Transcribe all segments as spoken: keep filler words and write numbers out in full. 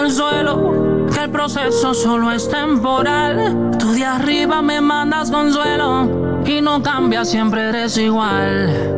el suelo, que el proceso solo es temporal. Tú de arriba me mandas consuelo y no cambias, siempre eres igual.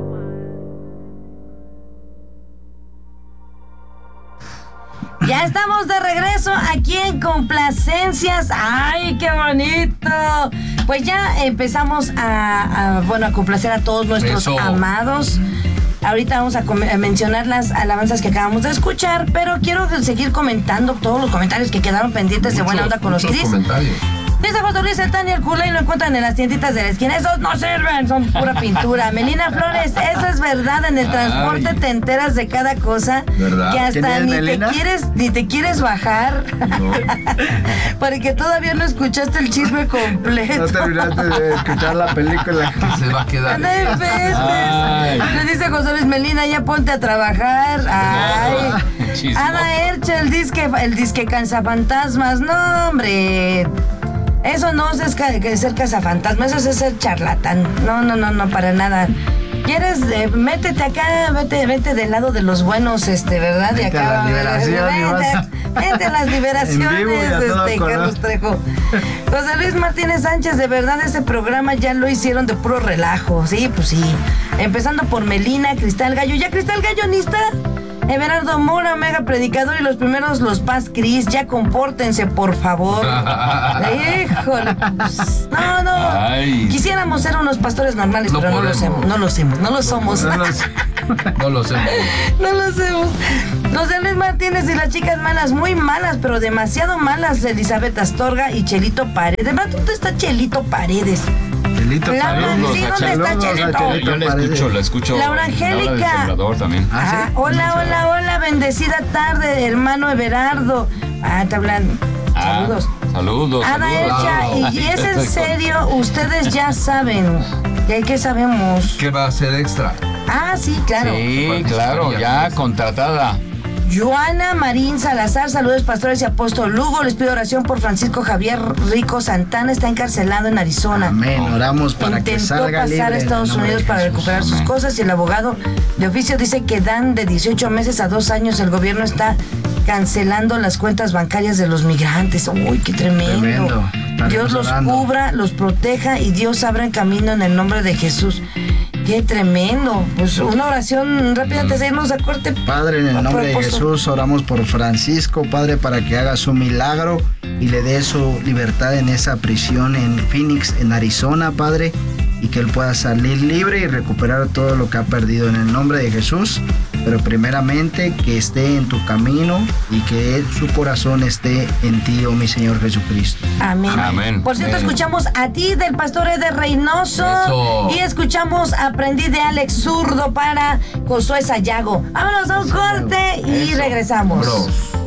Ya estamos de regreso aquí en Complacencias. ¡Ay, qué bonito! Pues ya empezamos a, a bueno, a complacer a todos nuestros Eso. amados. Ahorita vamos a, com- a mencionar las alabanzas que acabamos de escuchar, pero quiero seguir comentando todos los comentarios que quedaron pendientes. Muchos, de buena onda con los Cris. Dice José Luis, el Tania, el culé, lo encuentran en las tienditas de la esquina. Esos no sirven, son pura pintura. Melina Flores, eso es verdad. En el transporte Ay. te enteras de cada cosa. ¿Verdad? Que hasta ni Melina? te quieres ni te quieres bajar. No. Porque todavía no escuchaste el chisme completo. No terminaste de escuchar la película. Se va a quedar. Le dice José Luis, Melina, ya ponte a trabajar. Ay. Ana Ercha, el disque, el disque cansafantasmas. No, hombre. Eso no es ca- ser cazafantasma, eso es ser charlatán. No, no, no, no, para nada. ¿Quieres? Eh, métete acá, vete, vete del lado de los buenos, este, ¿verdad? Vete De acá. A la liberación, vete, vete a las liberaciones, este, Carlos Trejo. José Luis Martínez Sánchez, de verdad, ese programa ya lo hicieron de puro relajo. Sí, pues sí. Empezando por Melina, Cristal Gallo. ¿Ya Cristal Gallo ni está? Everardo Mora, mega predicador, y los primeros, los Paz Cris, ya compórtense, por favor. Híjole, pues, no, no. Ay. Quisiéramos ser unos pastores normales, no pero podemos. no lo hacemos, no lo hacemos, no lo no, somos. No, no lo hacemos. No lo hacemos. José Luis Martínez y las chicas malas, muy malas, pero demasiado malas, Elizabeth Astorga y Chelito Paredes. ¿De verdad dónde está Chelito Paredes? Chelito Paredes. Sí, ¿dónde está Chelito? Yo le escucho, la escucho. Laura Angélica. También. Ah, ¿sí? Hola, hola, hola, bendecida tarde, hermano Everardo. Ah, te hablan. Ah, saludos. Saludos. Ana Elcha, y es en serio, ustedes ya saben. ¿Qué, qué sabemos? ¿Qué va a ser extra? Ah, sí, claro. Sí, claro, ya contratada. Joana Marín Salazar, saludos pastores y apóstol Lugo. Les pido oración por Francisco Javier Rico Santana, está encarcelado en Arizona. Amén, oramos para Intentó que salga libre. Intentó pasar a Estados Unidos para recuperar Amén. sus cosas, y el abogado de oficio dice que dan de dieciocho meses a dos años. El gobierno está cancelando las cuentas bancarias de los migrantes. Uy, qué tremendo. tremendo. Dios los orando. cubra, los proteja y Dios abra el camino en el nombre de Jesús. ¡Qué tremendo! Pues una oración rápida antes de irnos a corte. Padre, en el nombre de Jesús, oramos por Francisco, Padre, para que haga su milagro y le dé su libertad en esa prisión en Phoenix, en Arizona, Padre, y que él pueda salir libre y recuperar todo lo que ha perdido en el nombre de Jesús. Pero primeramente que esté en tu camino y que su corazón esté en ti, oh mi Señor Jesucristo. Amén. Amén. Por cierto, Amén. escuchamos a ti del pastor Eder Reynoso. Eso. Y escuchamos Aprendí de Alex Zurdo para Josué Sayago. Vámonos a un corte y Eso. regresamos. Bro.